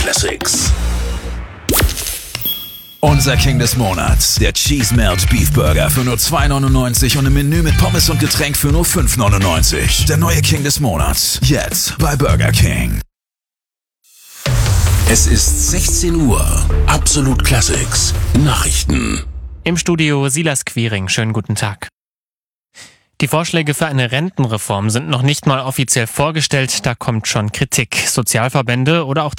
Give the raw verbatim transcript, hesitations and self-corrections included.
Classics. Unser King des Monats, der Cheese Melt Beef Burger für nur zwei neunundneunzig und im Menü mit Pommes und Getränk für nur fünf neunundneunzig. Der neue King des Monats, jetzt bei Burger King. Es ist sechzehn Uhr. Absolut Classics. Nachrichten. Im Studio Silas Quiring. Schönen guten Tag. Die Vorschläge für eine Rentenreform sind noch nicht mal offiziell vorgestellt. Da kommt schon Kritik. Sozialverbände oder auch